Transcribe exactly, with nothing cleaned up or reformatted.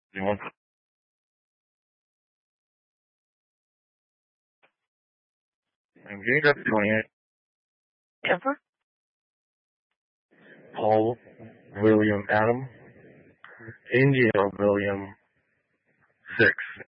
You want okay, that's twenty-eight. Ever? Paul William Adam. India William six.